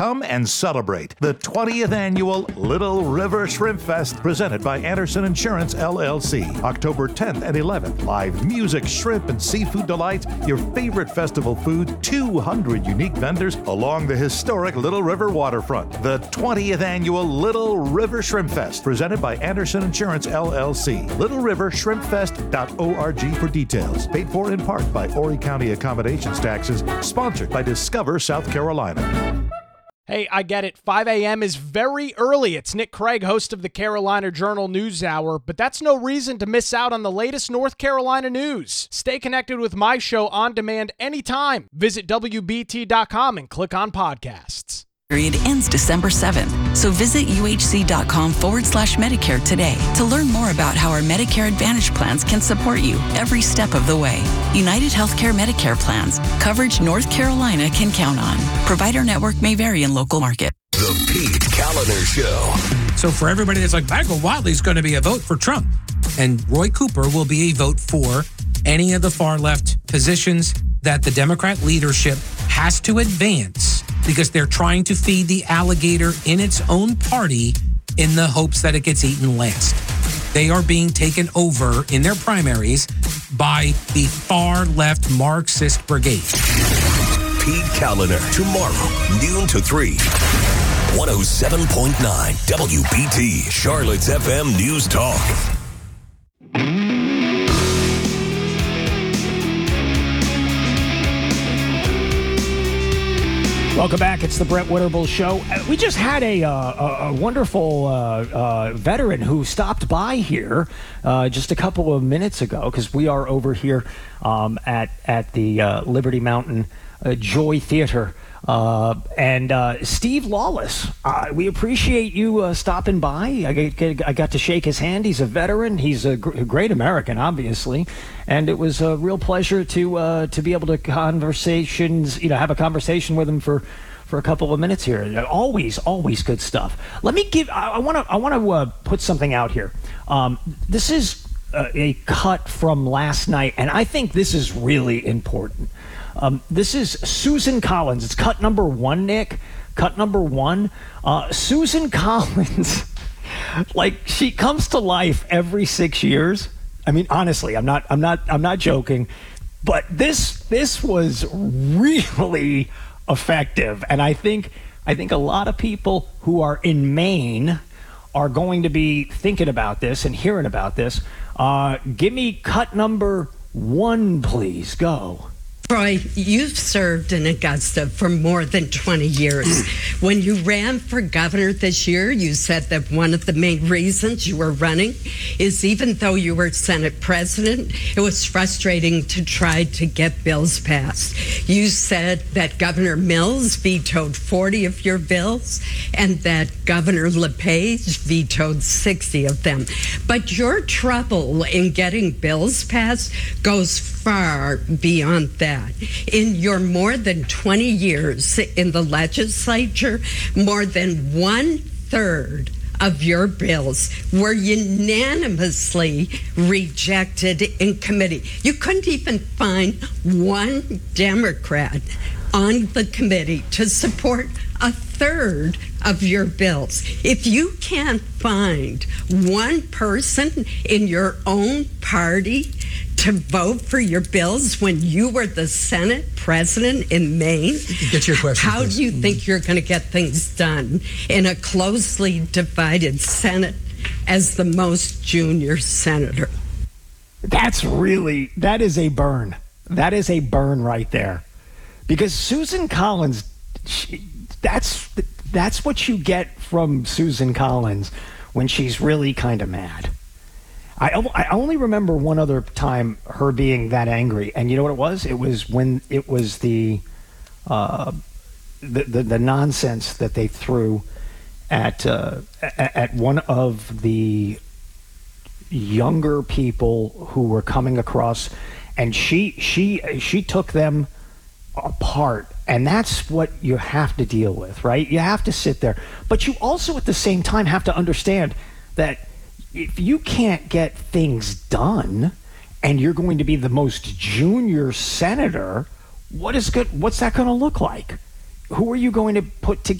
Come and celebrate the 20th annual Little River Shrimp Fest presented by Anderson Insurance, LLC. October 10th and 11th. Live music, shrimp, and seafood delights, your favorite festival food, 200 unique vendors along the historic Little River waterfront. The 20th annual Little River Shrimp Fest presented by Anderson Insurance, LLC. LittleRiverShrimpFest.org for details. Paid for in part by Horry County Accommodations Taxes. Sponsored by Discover South Carolina. Hey, I get it. 5 a.m. is very early. It's Nick Craig, host of the Carolina Journal News Hour, but that's no reason to miss out on the latest North Carolina news. Stay connected with my show on demand anytime. Visit WBT.com and click on podcasts. Period ends December 7th. So visit uhc.com/Medicare today to learn more about how our Medicare Advantage plans can support you every step of the way. United Healthcare Medicare plans. Coverage North Carolina can count on. Provider network may vary in local market. The Pete Kaliner Show. So for everybody that's like, Michael Whatley's going to be a vote for Trump, and Roy Cooper will be a vote for any of the far left positions that the Democrat leadership has to advance because they're trying to feed the alligator in its own party in the hopes that it gets eaten last. They are being taken over in their primaries by the far left Marxist brigade. Pete Kaliner, tomorrow, noon to 3. 107.9 WBT, Charlotte's FM News Talk. Welcome back. It's the Brett Winterble Show. We just had a wonderful veteran who stopped by here just a couple of minutes ago because we are over here at the Liberty Mountain Joy Theater. And Steve Lawless, we appreciate you stopping by. I got to shake his hand. He's a veteran. He's a great American, obviously, and it was a real pleasure to be able to have a conversation with him for a couple of minutes here. Always good stuff. Let me I want to put something out here. This is a cut from last night, and I think this is really important. This is Susan Collins. It's cut number 1, Nick. Cut number 1. Susan Collins, like, she comes to life every 6 years. I mean, honestly, I'm not joking. But this was really effective, and I think a lot of people who are in Maine are going to be thinking about this and hearing about this. Give me cut number 1, please. Go. Troy, you've served in Augusta for more than 20 years. When you ran for governor this year, you said that one of the main reasons you were running is even though you were Senate president, it was frustrating to try to get bills passed. You said that Governor Mills vetoed 40 of your bills and that Governor LePage vetoed 60 of them. But your trouble in getting bills passed goes far beyond that. In your more than 20 years in the legislature, more than 1/3 of your bills were unanimously rejected in committee. You couldn't even find one Democrat on the committee to support 1/3 of your bills. If you can't find one person in your own party to vote for your bills when you were the Senate president in Maine, get your question, how please. do you think you're going to get things done in a closely divided Senate as the most junior senator? That is a burn. That is a burn right there. Because Susan Collins, that's what you get from Susan Collins when she's really kind of mad. I only remember one other time her being that angry, and you know what it was? It was when it was the nonsense that they threw at one of the younger people who were coming across, and she took them apart. And that's what you have to deal with, right? You have to sit there. But you also at the same time have to understand that if you can't get things done and you're going to be the most junior senator, what's that going to look like? Who are you going to put together?